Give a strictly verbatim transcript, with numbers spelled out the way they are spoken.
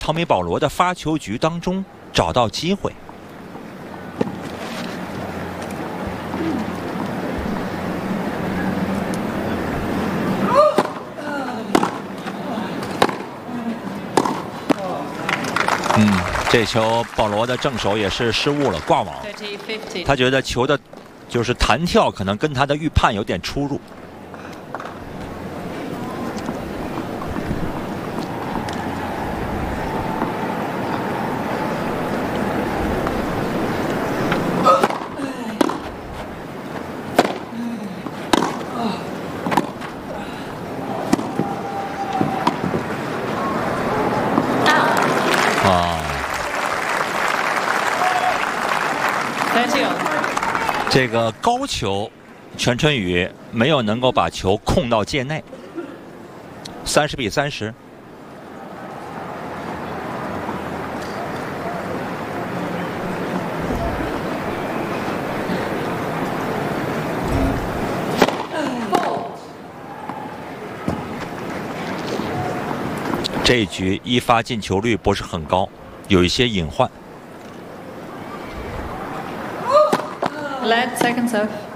汤米·保罗的发球局当中找到机会。嗯，这球保罗的正手也是失误了，挂网。他觉得球的，就是弹跳可能跟他的预判有点出入。 这个高球，全春雨没有能够把球控到界内，三十比三十。这一局一发进球率不是很高，有一些隐患。 Led second serve.